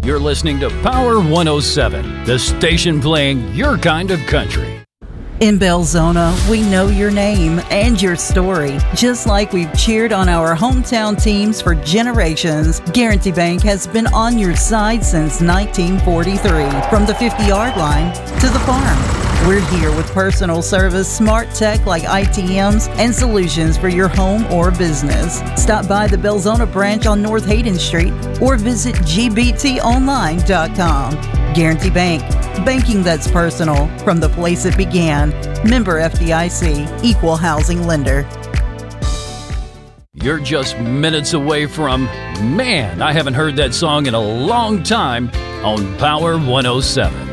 You're listening to Power 107, the station playing your kind of country. In Belzona, we know your name and your story. Just like we've cheered on our hometown teams for generations, Guarantee Bank has been on your side since 1943. From the 50-yard line to the farm, we're here with personal service, smart tech like ITMs, and solutions for your home or business. Stop by the Belzona branch on North Hayden Street or visit gbtonline.com. Guarantee Bank, banking that's personal from the place it began. Member FDIC, Equal Housing Lender. You're just minutes away from, man, I haven't heard that song in a long time, on Power 107.